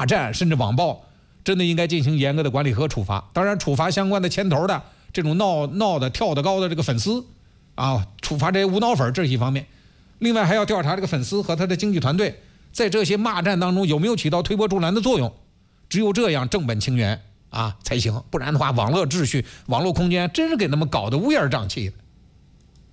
骂战甚至网暴，真的应该进行严格的管理和处罚。当然，处罚相关的牵头的这种闹的跳得高的这个粉丝啊，处罚这些无脑粉，这是一方面。另外还要调查这个粉丝和他的经纪团队在这些骂战当中有没有起到推波助澜的作用。只有这样正本清源啊才行，不然的话，网络秩序、网络空间真是给他们搞得乌烟瘴气的。